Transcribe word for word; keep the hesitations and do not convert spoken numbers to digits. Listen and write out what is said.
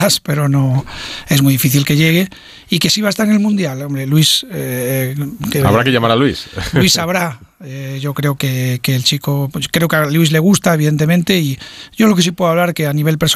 pero no es muy difícil que llegue, y que sí va a estar en el Mundial. Hombre, Luis... Eh, que, Habrá que llamar a Luis. Luis sabrá. Eh, yo creo que, que el chico... Pues creo que a Luis le gusta, evidentemente, y yo lo que sí puedo hablar que a nivel personal